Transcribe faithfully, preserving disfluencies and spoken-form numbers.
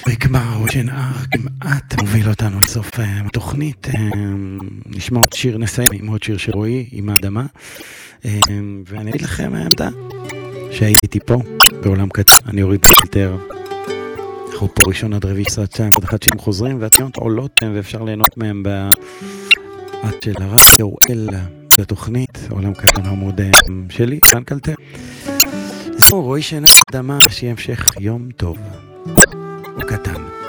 וכבר שנער כמעט מוביל אותנו לסוף התוכנית. נשמע עוד שיר, נסיים עם עוד שיר שרועי, עם האדמה. ואני אגיד לכם העמדה שהייתי פה בעולם קטן. אני אוריד פילטר. אנחנו פה ראשון עד רביעי שעת שעה, עד אחד שהם חוזרים והתניות עולות ואפשר ליהנות מהם בעד של הרדיו אל לתוכנית עולם קטן המוד שלי, כאן קלטר. זהו, רועי שנער, אדמה, שיהיה המשך יום טוב. קטן.